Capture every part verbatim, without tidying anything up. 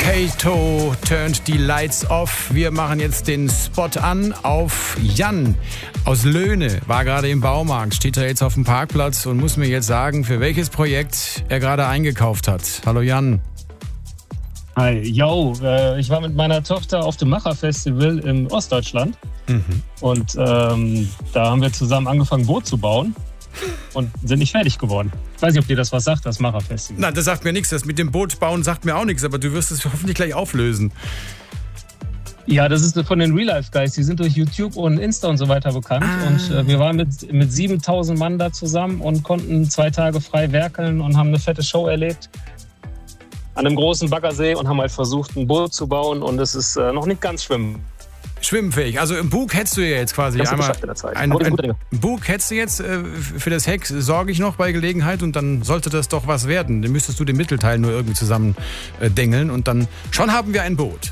Kato turned die lights off. Wir machen jetzt den Spot an auf Jan aus Löhne. War gerade im Baumarkt, steht da jetzt auf dem Parkplatz und muss mir jetzt sagen, für welches Projekt er gerade eingekauft hat. Hallo Jan. Hi, yo, äh, ich war mit meiner Tochter auf dem Macher-Festival in Ostdeutschland. Mhm. Und ähm, da haben wir zusammen angefangen, Boot zu bauen und sind nicht fertig geworden. Ich weiß nicht, ob dir das was sagt, das Macher-Festival. Nein, das sagt mir nichts. Das mit dem Boot bauen sagt mir auch nichts, aber du wirst es hoffentlich gleich auflösen. Ja, das ist von den Real-Life-Guys. Die sind durch YouTube und Insta und so weiter bekannt. Ah. Und äh, wir waren mit, mit siebentausend Mann da zusammen und konnten zwei Tage frei werkeln und haben eine fette Show erlebt an einem großen Baggersee und haben halt versucht, ein Boot zu bauen. Und es ist äh, noch nicht ganz schwimmen. Schwimmfähig. Also im Bug hättest du ja jetzt quasi das einmal ein, ein, ein Bug hättest du jetzt äh, für das Heck sorge ich noch bei Gelegenheit und dann sollte das doch was werden. Dann müsstest du den Mittelteil nur irgendwie zusammen äh, dengeln und dann schon haben wir ein Boot.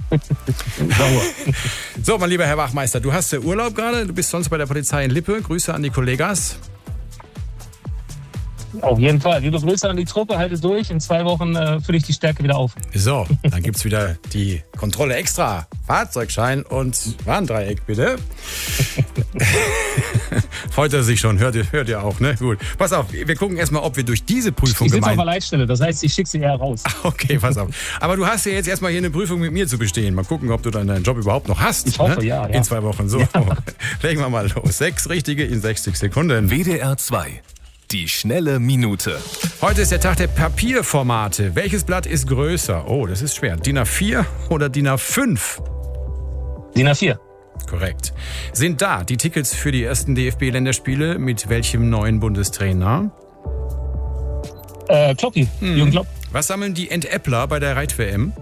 So, mein lieber Herr Wachmeister, du hast ja Urlaub gerade, du bist sonst bei der Polizei in Lippe. Grüße an die Kollegas. Auf jeden Fall. Liebe Grüße an die Truppe, halte durch. In zwei Wochen äh, fülle ich die Stärke wieder auf. So, dann gibt's wieder die Kontrolle extra. Fahrzeugschein und Warndreieck, bitte. Freut er sich schon, hört ihr, hört ihr auch, ne? Gut. Pass auf, wir gucken erstmal, ob wir durch diese Prüfung ich sitze gemeint... auf der Leitstelle, das heißt, ich schicke sie eher raus. Okay, pass auf. Aber du hast ja jetzt erstmal hier eine Prüfung mit mir zu bestehen. Mal gucken, ob du dann deinen Job überhaupt noch hast. Ich hoffe, ne? ja, ja. In zwei Wochen. So, ja. Legen wir mal los. Sechs richtige in sechzig Sekunden. W D R zwei. Die schnelle Minute. Heute ist der Tag der Papierformate. Welches Blatt ist größer? Oh, das ist schwer. DIN A vier oder DIN A fünf? DIN A vier. Korrekt. Sind da die Tickets für die ersten D F B-Länderspiele mit welchem neuen Bundestrainer? Äh, Kloppi. Hm. Jürgen Klopp. Was sammeln die Entäppler bei der Reit-W M?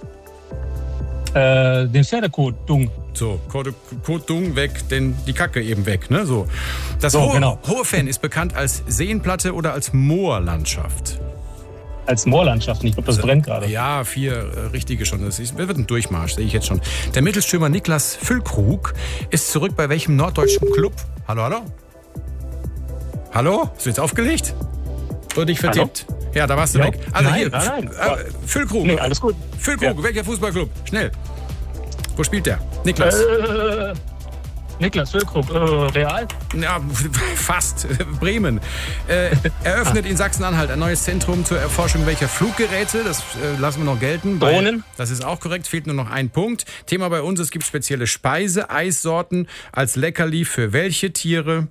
Äh, den Pferdekot, Dung. So, Kot, Kot Dung weg, denn die Kacke eben weg, ne? So. Das so, Hohe, genau. Hohefan ist bekannt als Seenplatte oder als Moorlandschaft? Als Moorlandschaft, ich glaube, das brennt gerade. Ja, vier äh, richtige schon. Das ist, wird ein Durchmarsch, sehe ich jetzt schon. Der Mittelstürmer Niklas Füllkrug ist zurück bei welchem norddeutschen Club? Hallo, hallo? Hallo? Hast du jetzt aufgelegt? Oder dich vertippt? Hallo? Ja, da warst du ja. weg. Also nein, hier, nein, nein. Äh, Füllkrug. Nee, alles gut. Füllkrug, ja. Welcher Fußballclub? Schnell. Wo spielt der? Niklas. Äh, Niklas Füllkrug, äh, Real? Ja, fast. Bremen. Äh, eröffnet in Sachsen-Anhalt ein neues Zentrum zur Erforschung welcher Fluggeräte. Das äh, lassen wir noch gelten. Drohnen? Das ist auch korrekt. Fehlt nur noch ein Punkt. Thema bei uns, es gibt spezielle Speise-Eissorten als Leckerli für welche Tiere?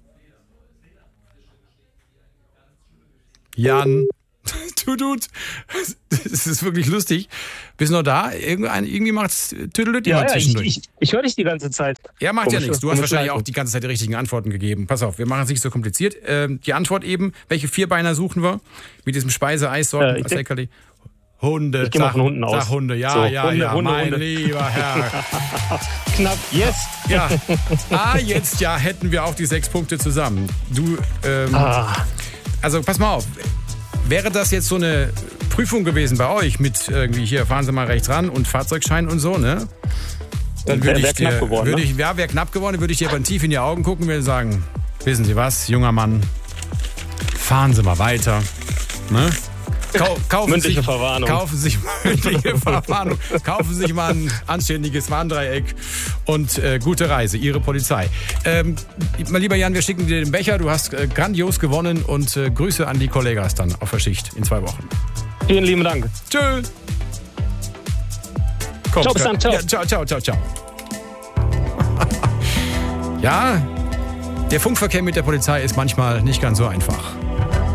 Jan. Tut, tut. Das ist wirklich lustig. Bist du noch da? Irgendwie macht es Tüdelüt ja, immer ja, zwischendurch. Ich, ich, ich höre dich die ganze Zeit. Ja, macht ja nichts. Du hast wahrscheinlich Leitung. auch die ganze Zeit die richtigen Antworten gegeben. Pass auf, wir machen es nicht so kompliziert. Ähm, die Antwort eben, welche Vierbeiner suchen wir? Mit diesem Speise-Eissorten äh, als Leckerli. Hunde. Ich gehe mal von Hunden aus. Sag Hunde, ja, so, ja, Hunde, ja, Hunde, mein Hunde. lieber Herr. Knapp, yes. Ja, ah, jetzt ja, hätten wir auch die sechs Punkte zusammen. Du, ähm, ah. also pass mal auf. Wäre das jetzt so eine Prüfung gewesen bei euch mit irgendwie hier, fahren Sie mal rechts ran und Fahrzeugschein und so, ne? Dann würde ich dir, geworden, würde ne? ich, ja, wäre knapp geworden, würde ich dir aber tief in die Augen gucken und würde sagen, wissen Sie was, junger Mann, fahren Sie mal weiter, ne? Kau, kaufen mündliche sich, Verwarnung. Kaufen sich mündliche Verwarnung. Kaufen sich mal ein anständiges Warndreieck und äh, gute Reise, Ihre Polizei. Ähm, mein lieber Jan, wir schicken dir den Becher. Du hast äh, grandios gewonnen und äh, Grüße an die Kollegas dann auf der Schicht in zwei Wochen. Vielen lieben Dank. Tschö. Komm, ciao, bis dann, ciao. Ja, ciao, ciao, ciao, ciao. Ja, der Funkverkehr mit der Polizei ist manchmal nicht ganz so einfach.